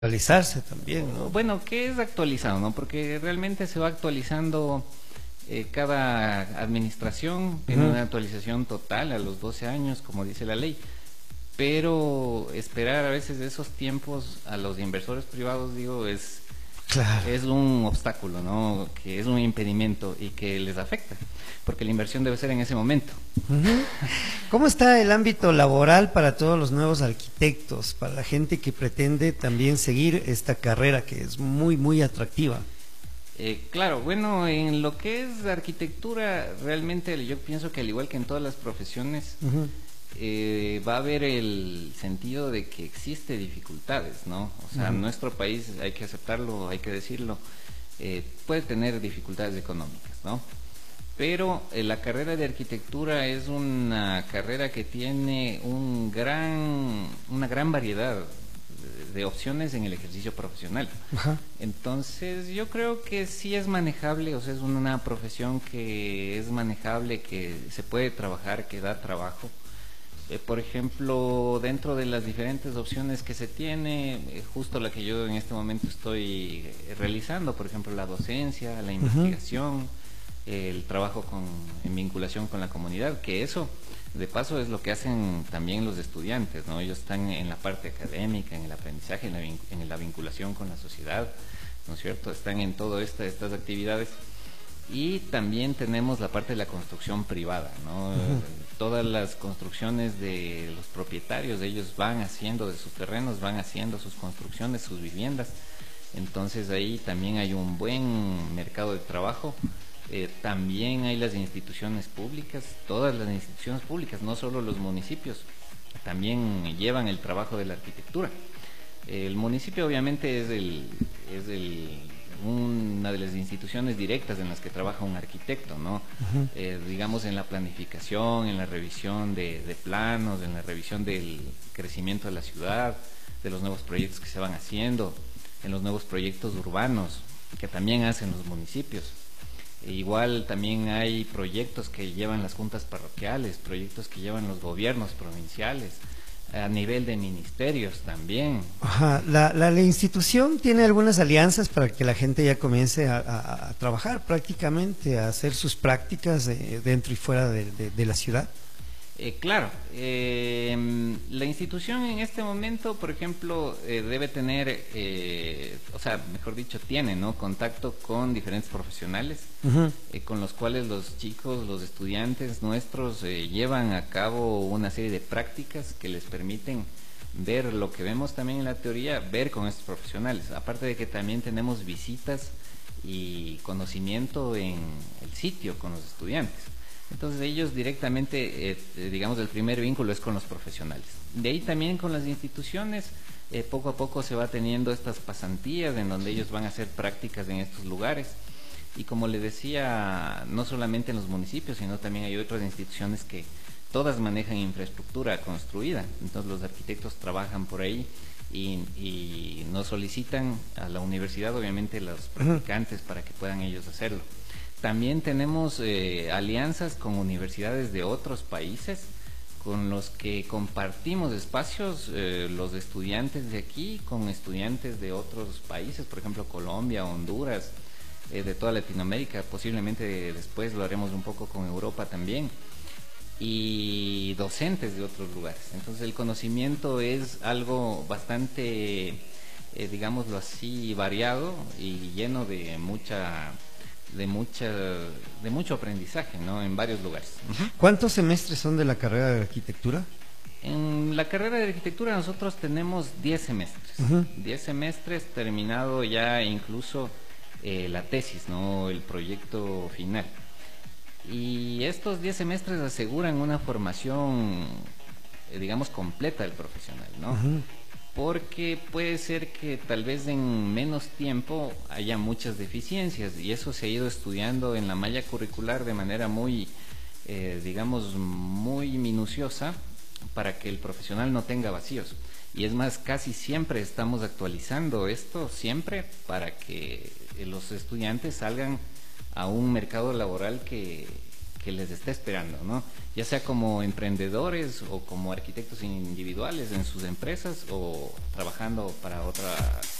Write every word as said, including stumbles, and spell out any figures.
Actualizarse también, ¿no? Bueno, ¿qué es actualizado, no? Porque realmente se va actualizando, eh, cada administración tiene Ujú. una actualización total a los doce años, como dice la ley, pero esperar a veces esos tiempos a los inversores privados, digo, es, Claro. es un obstáculo, ¿no? Que es un impedimento y que les afecta, porque la inversión debe ser en ese momento. Ujú. ¿Cómo está el ámbito laboral para todos los nuevos arquitectos, para la gente que pretende también seguir esta carrera que es muy, muy atractiva? Eh, claro, bueno, en lo que es arquitectura, realmente yo pienso que al igual que en todas las profesiones, Ujú. eh, va a haber el sentido de que existe dificultades, ¿no? O sea, Ujú. nuestro país, hay que aceptarlo, hay que decirlo, eh, puede tener dificultades económicas, ¿no? Pero eh, la carrera de arquitectura es una carrera que tiene un gran, una gran variedad de, de opciones en el ejercicio profesional. Ajá. Entonces yo creo que sí es manejable, o sea, es una profesión que es manejable, que se puede trabajar, que da trabajo. Eh, por ejemplo, dentro de las diferentes opciones que se tiene, eh, justo la que yo en este momento estoy eh, realizando, por ejemplo, la docencia, la Ujú. investigación, el trabajo con, en vinculación con la comunidad, que eso, de paso, es lo que hacen también los estudiantes, ¿no? Ellos están en la parte académica, en el aprendizaje, en la, vin- en la vinculación con la sociedad, ¿no es cierto? Están en todas esta, estas actividades. Y también tenemos la parte de la construcción privada, ¿no? Ujú. Todas las construcciones de los propietarios, ellos van haciendo de sus terrenos, van haciendo sus construcciones, sus viviendas. Entonces ahí también hay un buen mercado de trabajo. Eh, también hay las instituciones públicas, todas las instituciones públicas, no solo los municipios, también llevan el trabajo de la arquitectura. El municipio obviamente es el, es el, una de las instituciones directas en las que trabaja un arquitecto, ¿no? Ujú. Eh, digamos en la planificación, en la revisión de, de planos, en la revisión del crecimiento de la ciudad, de los nuevos proyectos que se van haciendo, en los nuevos proyectos urbanos que también hacen los municipios. E igual también hay proyectos que llevan las juntas parroquiales, proyectos que llevan los gobiernos provinciales, a nivel de ministerios también. Ajá. La, la, la institución tiene algunas alianzas para que la gente ya comience a, a- a trabajar prácticamente, a hacer sus prácticas eh, dentro y fuera de, de- de la ciudad. Eh, claro, eh, la institución en este momento, por ejemplo, eh, debe tener, eh, o sea, mejor dicho, tiene, ¿no?, contacto con diferentes profesionales, Ujú. eh, con los cuales los chicos, los estudiantes nuestros eh, llevan a cabo una serie de prácticas que les permiten ver lo que vemos también en la teoría, ver con estos profesionales. Aparte de que también tenemos visitas y conocimiento en el sitio con los estudiantes. Entonces ellos directamente, eh, digamos, el primer vínculo es con los profesionales. De ahí también con las instituciones, eh, poco a poco se va teniendo estas pasantías en donde ellos van a hacer prácticas en estos lugares. Y como le decía, no solamente en los municipios, sino también hay otras instituciones que todas manejan infraestructura construida. Entonces los arquitectos trabajan por ahí y, y nos solicitan a la universidad, obviamente, los practicantes para que puedan ellos hacerlo. También tenemos eh, alianzas con universidades de otros países con los que compartimos espacios, eh, los estudiantes de aquí con estudiantes de otros países, por ejemplo Colombia, Honduras, eh, de toda Latinoamérica, posiblemente después lo haremos un poco con Europa también, y docentes de otros lugares. Entonces el conocimiento es algo bastante, eh, digámoslo así, variado y lleno de mucha de mucha de mucho aprendizaje, ¿no?, en varios lugares. Uh-huh. ¿Cuántos semestres son de la carrera de arquitectura? En la carrera de arquitectura nosotros tenemos diez semestres. Uh-huh. diez semestres, terminado ya incluso eh, la tesis, ¿no?, el proyecto final. Y estos diez semestres aseguran una formación, eh, digamos, completa del profesional, ¿no? Uh-huh. Porque puede ser que tal vez en menos tiempo haya muchas deficiencias y eso se ha ido estudiando en la malla curricular de manera muy, eh, digamos, muy minuciosa para que el profesional no tenga vacíos. Y es más, casi siempre estamos actualizando esto, siempre, para que los estudiantes salgan a un mercado laboral que, que les está esperando, ¿no? Ya sea como emprendedores o como arquitectos individuales en sus empresas o trabajando para otra